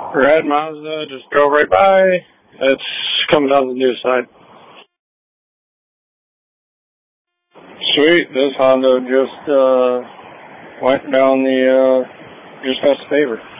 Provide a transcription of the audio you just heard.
Red Mazda just drove right by. It's coming down the new side. Sweet, this Honda just went down just past the paver.